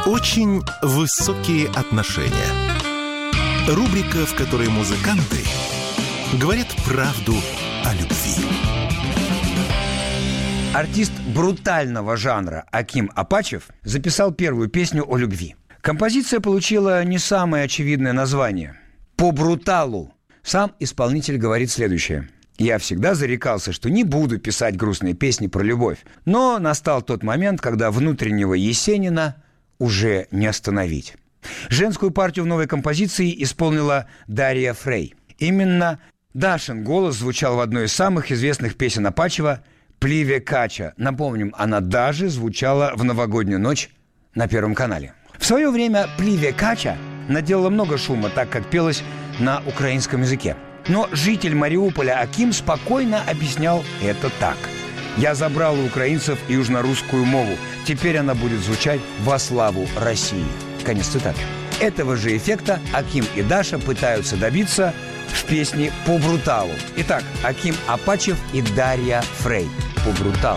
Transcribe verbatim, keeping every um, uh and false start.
Очень высокие отношения. Рубрика, в которой музыканты говорят правду о любви. Артист брутального жанра Аким Апачев записал первую песню о любви. Композиция получила не самое очевидное название – «По бруталу». Сам исполнитель говорит следующее. «Я всегда зарекался, что не буду писать грустные песни про любовь, но настал тот момент, когда внутреннего Есенина уже не остановить». Женскую партию в новой композиции исполнила Дарья Фрей. Именно Дашин голос звучал в одной из самых известных песен Апачева «Пливе Кача». Напомним, она даже звучала в новогоднюю ночь на Первом канале. В свое время «Пливе Кача» наделала много шума, так как пелась на украинском языке. Но житель Мариуполя Аким спокойно объяснял это так. «Я забрал у украинцев южнорусскую мову. Теперь она будет звучать во славу России». Конец цитаты. Этого же эффекта Аким и Даша пытаются добиться в песне «По бруталу». Итак, Аким Апачев и Дарья Фрей «По бруталу».